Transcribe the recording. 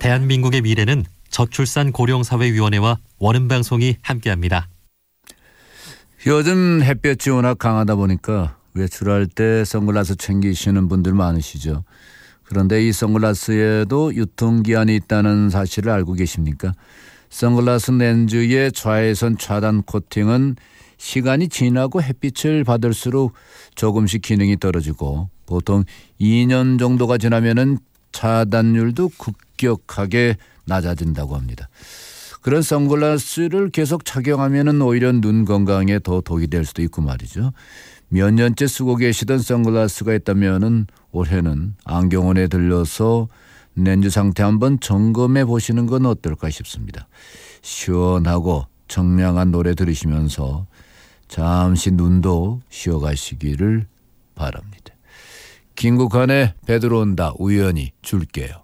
대한민국의 미래는 저출산 고령사회위원회와 원음방송이 함께합니다. 요즘 햇볕이 워낙 강하다 보니까 외출할 때 선글라스 챙기시는 분들 많으시죠. 그런데 이 선글라스에도 유통기한이 있다는 사실을 알고 계십니까? 선글라스 렌즈의 좌회선 차단 코팅은 시간이 지나고 햇빛을 받을수록 조금씩 기능이 떨어지고 보통 2년 정도가 지나면은 차단율도 급격하게 낮아진다고 합니다. 그런 선글라스를 계속 착용하면은 오히려 눈 건강에 더 독이 될 수도 있고 말이죠. 몇 년째 쓰고 계시던 선글라스가 있다면은 올해는 안경원에 들려서 렌즈 상태 한번 점검해 보시는 건 어떨까 싶습니다. 시원하고 청량한 노래 들으시면서 잠시 눈도 쉬어가시기를 바랍니다. 김국환의 배 들어온다 우연히 줄게요.